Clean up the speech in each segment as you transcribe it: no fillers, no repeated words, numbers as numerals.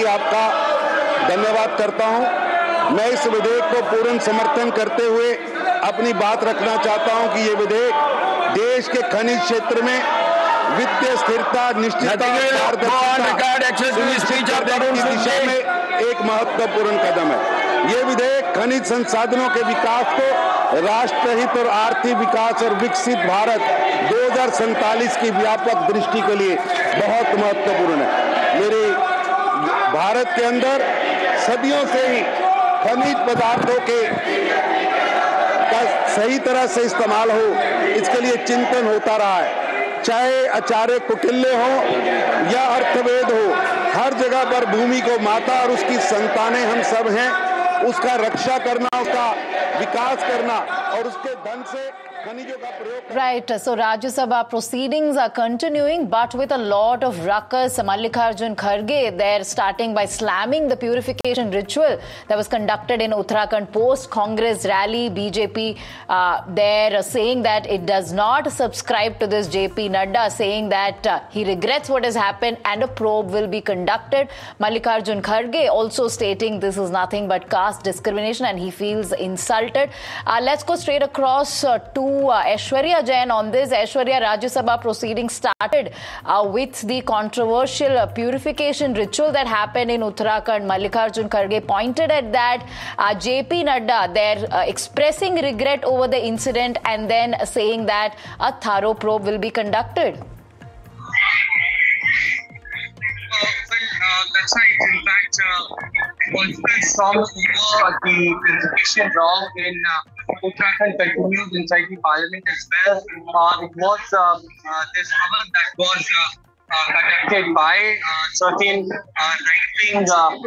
आपका धन्यवाद करता हूं। मैं इस विधेयक को पूर्ण समर्थन करते हुए अपनी बात रखना चाहता हूं कि ये विधेयक देश के खनिज क्षेत्र में वित्तीय स्थिरता, निश्चितता, सुनिश्चित करने की दिशा में एक महत्वपूर्ण कदम है। ये विधेयक खनिज संसाधनों के विकास को राष्ट्रहित और आर्थिक विकास और विकसित भारत 2047 की व्यापक दृष्टि के लिए बहुत महत्वपूर्ण है। मेरे भारत के अंदर सदियों से ही खनिज पदार्थों के का सही तरह से इस्तेमाल हो, इसके लिए चिंतन होता रहा है। चाहे आचार्य कौटिल्य हो या अर्थवेद हो, हर जगह पर भूमि को माता और उसकी संतानें हम सब हैं, उसका रक्षा करना, उसका विकास करना और उसके धन से खनिजों का प्रयोग। Right, so Rajya Sabha proceedings are continuing, but with a lot of ruckus. Mallikarjun Kharge there starting by slamming the purification ritual that was conducted in Uttarakhand post-Congress rally. BJP there saying that it does not subscribe to this. JP Nadda saying that he regrets what has happened and a probe will be conducted. Mallikarjun Kharge also stating this is nothing but caste discrimination and he feels insulted. Let's go straight across to Aishwarya Jain on this. Aishwarya, Rajya Sabha proceedings started with the controversial purification ritual that happened in Uttarakhand. Mallikarjun Kharge pointed at that. JP Nadda there expressing regret over the incident and then saying that a thorough probe will be conducted. That's right. In fact, multiple storms over the purification wrong in Uttarakhand continues inside the parliament as well. It was this hour that was conducted by certain right-wing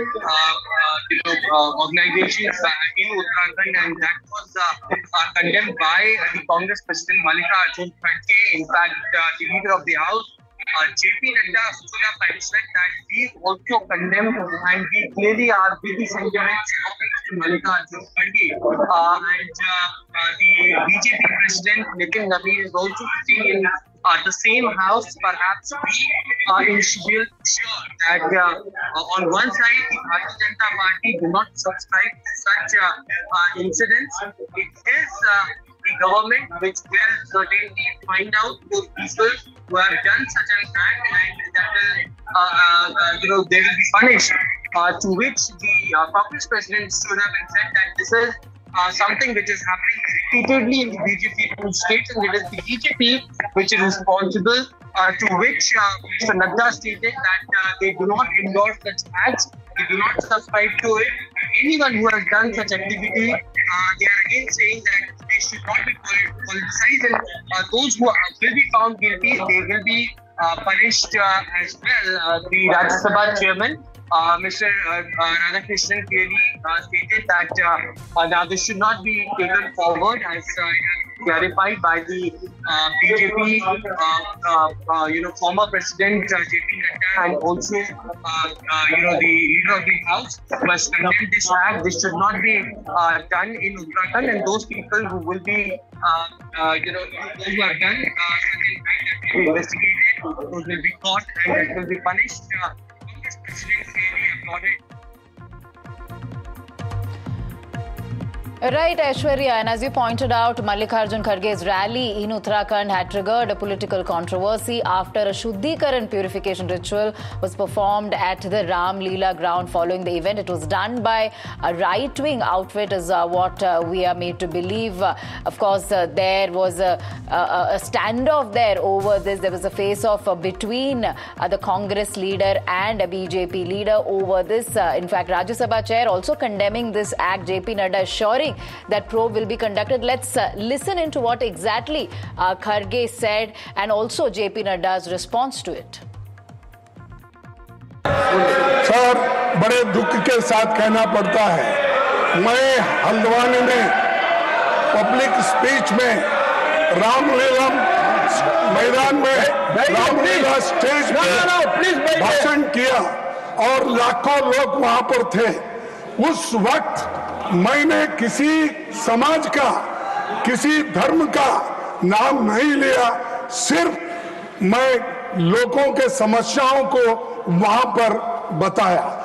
organizations in Uttarakhand, and that was condemned by the Congress President Mallikarjun Kharge. In fact, the leader of the House, JP Nadda, stood up and said that we also condemn and we clearly are with the sentiments of Mallikarjun Kharge. And the BJP President Nitin Nabin is also sitting in the same house. Perhaps we will ensure that on one side the Bharatiya Janata Party do not subscribe to such incidents. It is the government which will certainly find out those people who have done such an act and that will, they will be punished. To which the Congress President stood up and said that this is something which is happening repeatedly in the BJP states, and it is the BJP which is responsible. To which Mr. Nadda stated that they do not endorse such acts, they do not subscribe to it. Anyone who has done such activity, they are again saying that they should not be politicized, and those who will be found guilty, they will be punished as well. The Rajya Sabha chairman, Mr. Radhakrishnan, clearly stated that now this should not be taken forward as clarified by the BJP, former President JP Nadda, and also the leader of the House was condemned this act. This should not be done in Uttarakhand, and those people who will be, those who have done will be investigated, those will be caught, and that will be punished. Congress President clearly applauded. Right, Aishwarya, and as you pointed out, Mallikarjun Kharge's rally in Uttarakhand had triggered a political controversy after a Shuddhikaran purification ritual was performed at the Ram Leela ground following the event. It was done by a right-wing outfit, is what we are made to believe. Of course, there was a standoff there over this. There was a face-off between the Congress leader and a BJP leader over this. In fact, Rajya Sabha chair also condemning this act. JP Nadda assuring that probe will be conducted. Let's listen into what exactly Kharge said and also JP Nadda's response to it. Sir, बड़े दुख के साथ कहना पड़ता है, मैं हल्द्वानी में public speech में रामलीला मैदान में रामलीला स्टेज पे भाषण किया और लाखों लोग वहां पर थे। उस वक्त मैंने किसी समाज का, किसी धर्म का नाम नहीं लिया, सिर्फ मैं लोगों के समस्याओं को वहां पर बताया।